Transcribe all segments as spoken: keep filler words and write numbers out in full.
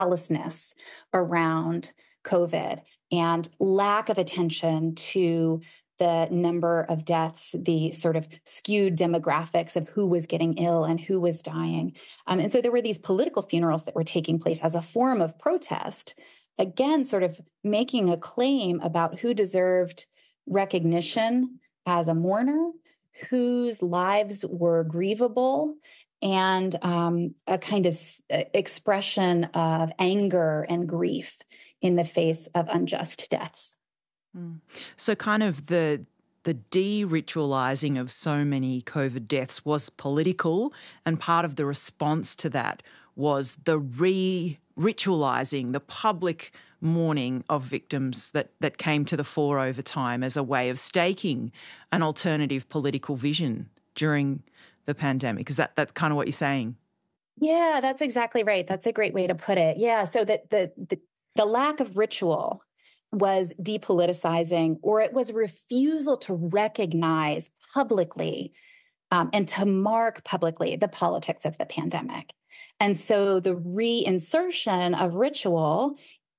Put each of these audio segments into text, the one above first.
callousness around COVID and lack of attention to the number of deaths, the sort of skewed demographics of who was getting ill and who was dying. Um, and so there were these political funerals that were taking place as a form of protest, again, sort of making a claim about who deserved recognition as a mourner, whose lives were grievable, and um, a kind of s- expression of anger and grief in the face of unjust deaths. Mm. So kind of the the de-ritualising of so many COVID deaths was political, and part of the response to that was the re-ritualising, the public mourning of victims that, that came to the fore over time as a way of staking an alternative political vision during the pandemic. Is that, that kind of what you're saying? Yeah, that's exactly right. That's a great way to put it. Yeah, so that the, the the lack of ritual was depoliticizing, or it was refusal to recognize publicly um, and to mark publicly the politics of the pandemic. And so the reinsertion of ritual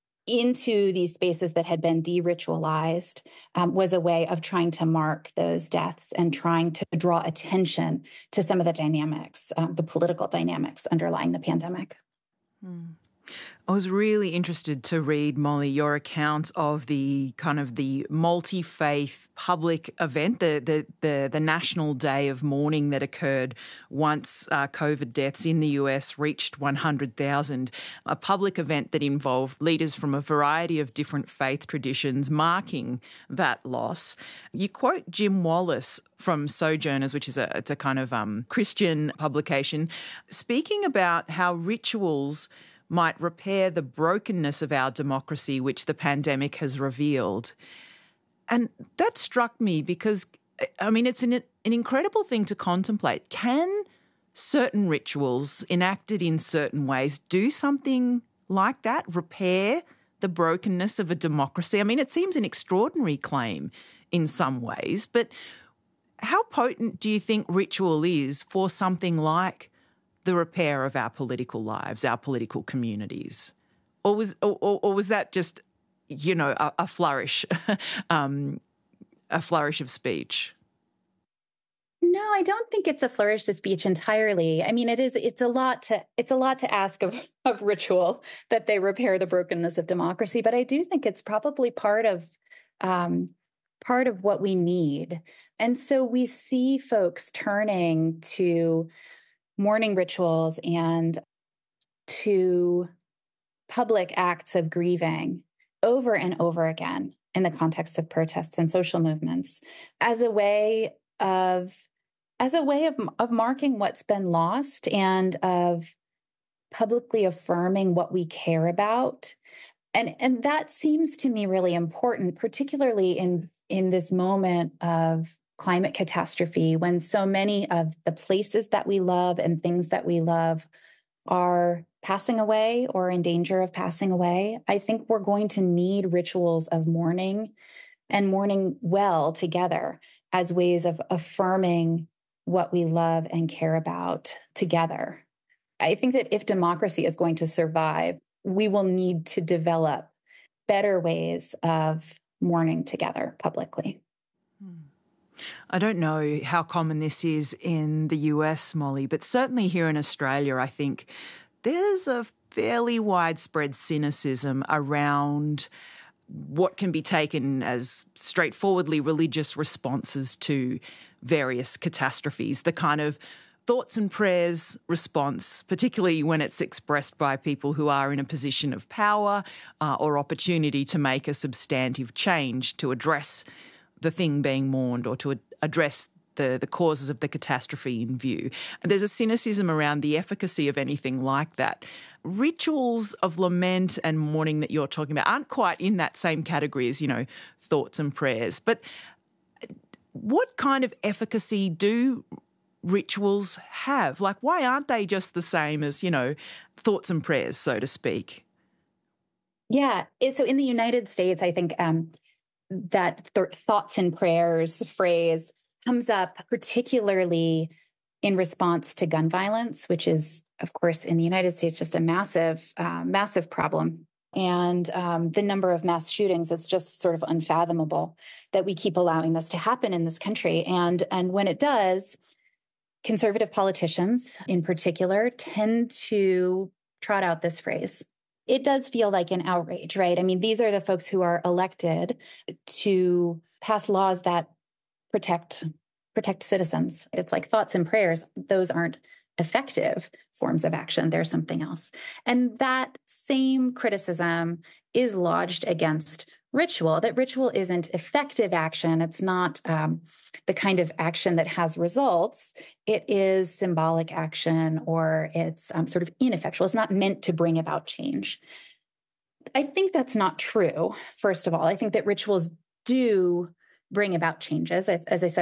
into these spaces that had been de-ritualized um, was a way of trying to mark those deaths and trying to draw attention to some of the dynamics, um, the political dynamics underlying the pandemic. Mm. I was really interested to read, Molly, your account of the kind of the multi-faith public event, the the the, the National Day of Mourning that occurred once uh, COVID deaths in the U S reached one hundred thousand, a public event that involved leaders from a variety of different faith traditions marking that loss. You quote Jim Wallace from Sojourners, which is a, it's a kind of um, Christian publication, speaking about how rituals might repair the brokenness of our democracy, which the pandemic has revealed. And that struck me because, I mean, it's an, an incredible thing to contemplate. Can certain rituals enacted in certain ways do something like that, repair the brokenness of a democracy? I mean, it seems an extraordinary claim in some ways, but how potent do you think ritual is for something like the repair of our political lives, our political communities? Or was or, or was that just, you know, a, a flourish, um, a flourish of speech? No, I don't think it's a flourish of speech entirely. I mean, it is. It's a lot to. It's a lot to ask of of ritual that they repair the brokenness of democracy. But I do think it's probably part of um, part of what we need. And so we see folks turning to mourning rituals and to public acts of grieving over and over again in the context of protests and social movements as a way of as a way of, of marking what's been lost and of publicly affirming what we care about. And, and that seems to me really important, particularly in, in this moment of climate catastrophe, when so many of the places that we love and things that we love are passing away or in danger of passing away. I think we're going to need rituals of mourning and mourning well together as ways of affirming what we love and care about together. I think that if democracy is going to survive, we will need to develop better ways of mourning together publicly. Hmm. I don't know how common this is in the U S, Molly, but certainly here in Australia, I think there's a fairly widespread cynicism around what can be taken as straightforwardly religious responses to various catastrophes, the kind of thoughts and prayers response, particularly when it's expressed by people who are in a position of power uh, or opportunity to make a substantive change to address the thing being mourned or to ad- address the, the causes of the catastrophe in view. And there's a cynicism around the efficacy of anything like that. Rituals of lament and mourning that you're talking about aren't quite in that same category as, you know, thoughts and prayers. But what kind of efficacy do rituals have? Like, why aren't they just the same as, you know, thoughts and prayers, so to speak? Yeah. So in the United States, I think um, that th- thoughts and prayers phrase comes up particularly in response to gun violence, which is of course, in the United States, just a massive, uh, massive problem. And um, the number of mass shootings is just sort of unfathomable that we keep allowing this to happen in this country. And, and when it does, conservative politicians in particular tend to trot out this phrase. It does feel like an outrage, right? I mean, these are the folks who are elected to pass laws that protect protect citizens. It's like thoughts and prayers. Those aren't effective forms of action. There's something else. And that same criticism is lodged against ritual, that ritual isn't effective action. It's not um, the kind of action that has results. It is symbolic action, or it's um, sort of ineffectual. It's not meant to bring about change. I think that's not true, first of all. I think that rituals do bring about changes. As, as I said,